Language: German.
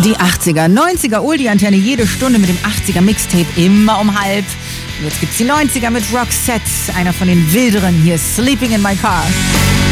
Die 80er, 90er Oldie-Antenne jede Stunde mit dem 80er Mixtape immer um halb. Jetzt gibt's die 90er mit Roxette, einer von den wilderen. Hier ist Sleeping in My Car.